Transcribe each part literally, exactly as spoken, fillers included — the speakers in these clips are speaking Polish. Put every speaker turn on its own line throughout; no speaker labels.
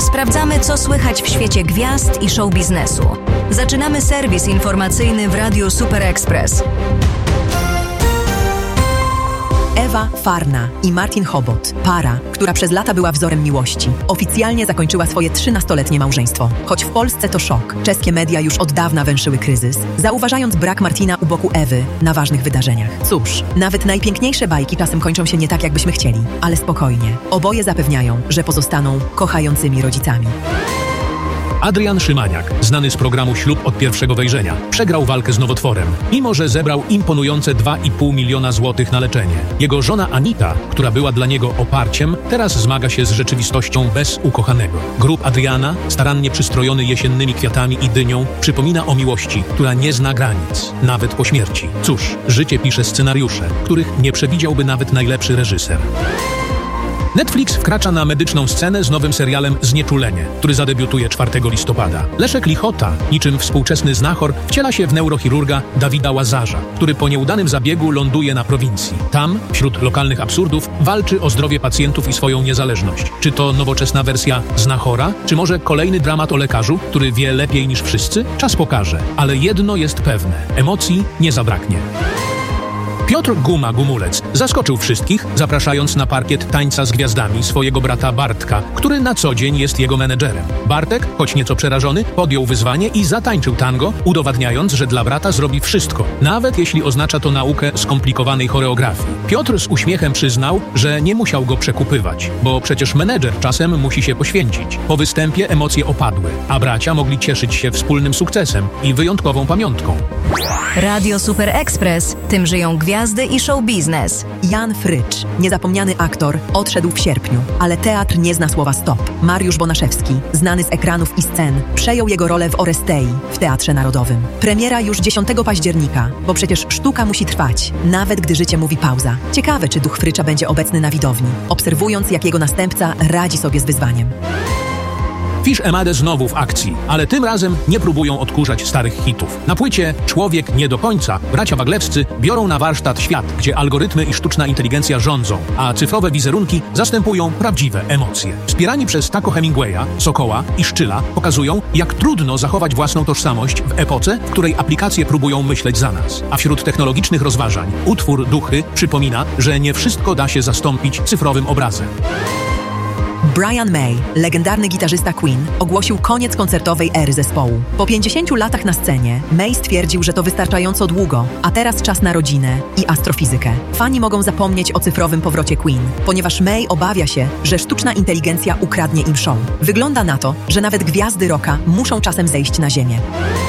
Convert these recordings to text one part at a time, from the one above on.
Sprawdzamy, co słychać w świecie gwiazd i show biznesu. Zaczynamy serwis informacyjny w Radiu Super Express.
Ewa Farna i Martin Chobot, para, która przez lata była wzorem miłości, oficjalnie zakończyła swoje trzynastoletnie małżeństwo. Choć w Polsce to szok, czeskie media już od dawna węszyły kryzys, zauważając brak Martina u boku Ewy na ważnych wydarzeniach. Cóż, nawet najpiękniejsze bajki czasem kończą się nie tak, jakbyśmy chcieli, ale spokojnie. Oboje zapewniają, że pozostaną kochającymi rodzicami.
Adrian Szymaniak, znany z programu Ślub od pierwszego wejrzenia, przegrał walkę z nowotworem, mimo że zebrał imponujące dwa i pół miliona złotych na leczenie. Jego żona Anita, która była dla niego oparciem, teraz zmaga się z rzeczywistością bez ukochanego. Grób Adriana, starannie przystrojony jesiennymi kwiatami i dynią, przypomina o miłości, która nie zna granic, nawet po śmierci. Cóż, życie pisze scenariusze, których nie przewidziałby nawet najlepszy reżyser. Netflix wkracza na medyczną scenę z nowym serialem Znieczulenie, który zadebiutuje czwartego listopada. Leszek Lichota, niczym współczesny znachor, wciela się w neurochirurga Dawida Łazarza, który po nieudanym zabiegu ląduje na prowincji. Tam, wśród lokalnych absurdów, walczy o zdrowie pacjentów i swoją niezależność. Czy to nowoczesna wersja znachora, czy może kolejny dramat o lekarzu, który wie lepiej niż wszyscy? Czas pokaże, ale jedno jest pewne – emocji nie zabraknie. Piotr Guma Gumulec zaskoczył wszystkich, zapraszając na parkiet Tańca z Gwiazdami swojego brata Bartka, który na co dzień jest jego menedżerem. Bartek, choć nieco przerażony, podjął wyzwanie i zatańczył tango, udowadniając, że dla brata zrobi wszystko, nawet jeśli oznacza to naukę skomplikowanej choreografii. Piotr z uśmiechem przyznał, że nie musiał go przekupywać, bo przecież menedżer czasem musi się poświęcić. Po występie emocje opadły, a bracia mogli cieszyć się wspólnym sukcesem i wyjątkową pamiątką.
Radio Super Express. Tym żyją gwiazdy i show biznes.
Jan Frycz, niezapomniany aktor, odszedł w sierpniu, ale teatr nie zna słowa stop. Mariusz Bonaszewski, znany z ekranów i scen, przejął jego rolę w Orestei w Teatrze Narodowym. Premiera już dziesiątego października, bo przecież sztuka musi trwać, nawet gdy życie mówi pauza. Ciekawe, czy duch Frycza będzie obecny na widowni, obserwując, jak jego następca radzi sobie z wyzwaniem.
Fish Emade znowu w akcji, ale tym razem nie próbują odkurzać starych hitów. Na płycie Człowiek nie do końca bracia Waglewscy biorą na warsztat świat, gdzie algorytmy i sztuczna inteligencja rządzą, a cyfrowe wizerunki zastępują prawdziwe emocje. Wspierani przez Taco Hemingwaya, Sokoła i Szczyla pokazują, jak trudno zachować własną tożsamość w epoce, w której aplikacje próbują myśleć za nas. A wśród technologicznych rozważań utwór Duchy przypomina, że nie wszystko da się zastąpić cyfrowym obrazem.
Brian May, legendarny gitarzysta Queen, ogłosił koniec koncertowej ery zespołu. Po pięćdziesięciu latach na scenie, May stwierdził, że to wystarczająco długo, a teraz czas na rodzinę i astrofizykę. Fani mogą zapomnieć o cyfrowym powrocie Queen, ponieważ May obawia się, że sztuczna inteligencja ukradnie im show. Wygląda na to, że nawet gwiazdy rocka muszą czasem zejść na ziemię.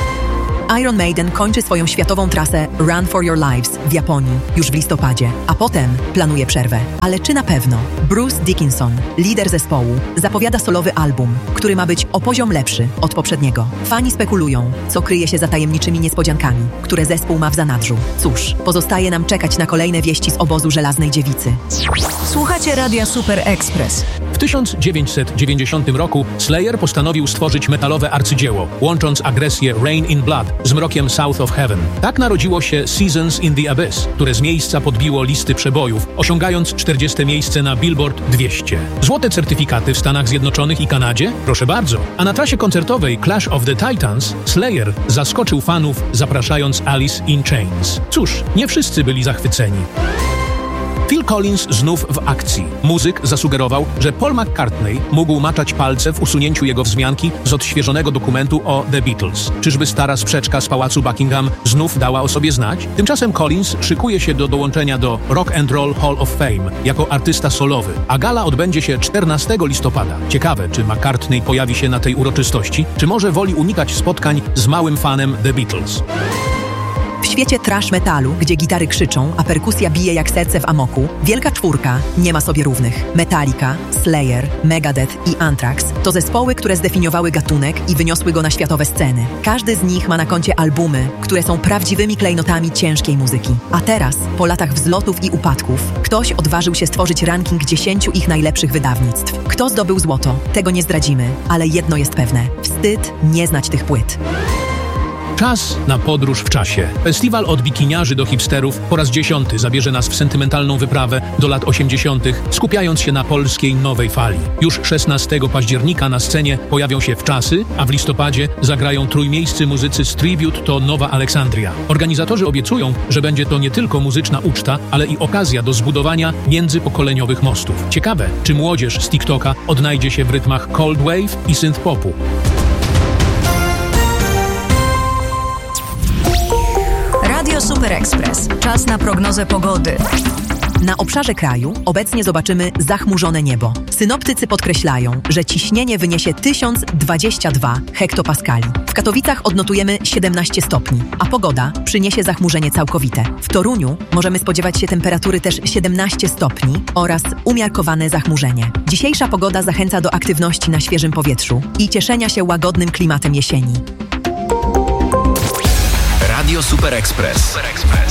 Iron Maiden kończy swoją światową trasę Run for Your Lives w Japonii już w listopadzie, a potem planuje przerwę. Ale czy na pewno? Bruce Dickinson, lider zespołu, zapowiada solowy album, który ma być o poziom lepszy od poprzedniego. Fani spekulują, co kryje się za tajemniczymi niespodziankami, które zespół ma w zanadrzu. Cóż, pozostaje nam czekać na kolejne wieści z obozu Żelaznej Dziewicy.
Słuchacie Radia Super Express.
W tysiąc dziewięćset dziewięćdziesiątym roku Slayer postanowił stworzyć metalowe arcydzieło, łącząc agresję Rain in Blood z mrokiem South of Heaven. Tak narodziło się Seasons in the Abyss, które z miejsca podbiło listy przebojów, osiągając czterdzieste miejsce na Billboard dwieście. Złote certyfikaty w Stanach Zjednoczonych i Kanadzie? Proszę bardzo. A na trasie koncertowej Clash of the Titans Slayer zaskoczył fanów, zapraszając Alice in Chains. Cóż, nie wszyscy byli zachwyceni. Phil Collins znów w akcji. Muzyk zasugerował, że Paul McCartney mógł maczać palce w usunięciu jego wzmianki z odświeżonego dokumentu o The Beatles. Czyżby stara sprzeczka z pałacu Buckingham znów dała o sobie znać? Tymczasem Collins szykuje się do dołączenia do Rock and Roll Hall of Fame jako artysta solowy, a gala odbędzie się czternastego listopada. Ciekawe, czy McCartney pojawi się na tej uroczystości, czy może woli unikać spotkań z małym fanem The Beatles.
W świecie trash metalu, gdzie gitary krzyczą, a perkusja bije jak serce w amoku, Wielka Czwórka nie ma sobie równych. Metallica, Slayer, Megadeth i Anthrax to zespoły, które zdefiniowały gatunek i wyniosły go na światowe sceny. Każdy z nich ma na koncie albumy, które są prawdziwymi klejnotami ciężkiej muzyki. A teraz, po latach wzlotów i upadków, ktoś odważył się stworzyć ranking dziesięciu ich najlepszych wydawnictw. Kto zdobył złoto? Tego nie zdradzimy, ale jedno jest pewne. Wstyd nie znać tych płyt.
Czas na podróż w czasie. Festiwal od bikiniarzy do hipsterów po raz dziesiąty zabierze nas w sentymentalną wyprawę do lat osiemdziesiątych, skupiając się na polskiej nowej fali. Już szesnastego października na scenie pojawią się Wczasy, a w listopadzie zagrają trójmiejscy muzycy z Tribute to Nowa Aleksandria. Organizatorzy obiecują, że będzie to nie tylko muzyczna uczta, ale i okazja do zbudowania międzypokoleniowych mostów. Ciekawe, czy młodzież z TikToka odnajdzie się w rytmach cold wave i synth popu.
Radio Super Express. Czas na prognozę pogody.
Na obszarze kraju obecnie zobaczymy zachmurzone niebo. Synoptycy podkreślają, że ciśnienie wyniesie tysiąc dwadzieścia dwa hektopaskali. W Katowicach odnotujemy siedemnaście stopni, a pogoda przyniesie zachmurzenie całkowite. W Toruniu możemy spodziewać się temperatury też siedemnaście stopni oraz umiarkowane zachmurzenie. Dzisiejsza pogoda zachęca do aktywności na świeżym powietrzu i cieszenia się łagodnym klimatem jesieni.
Radio Super Express.